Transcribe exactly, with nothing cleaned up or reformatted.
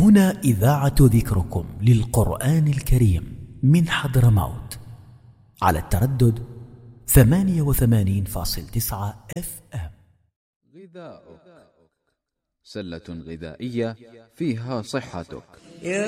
هنا إذاعة ذكركم للقرآن الكريم من حضرموت على التردد ثمانية وثمانين فاصلة تسعة اف ام. غذاؤك، سلة غذائية فيها صحتك.